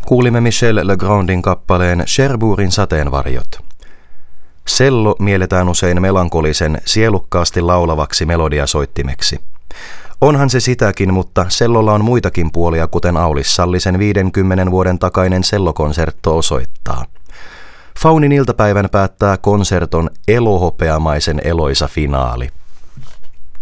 Kuulimme Michel Legrandin kappaleen Cherbourgin sateenvarjot. Sello mielletään usein melankolisen, sielukkaasti laulavaksi melodiasoittimeksi. Onhan se sitäkin, mutta sellolla on muitakin puolia, kuten Aulis Sallisen 50 vuoden takainen sellokonsertto osoittaa. Faunin iltapäivän päättää konserton elohopeamaisen eloisa finaali.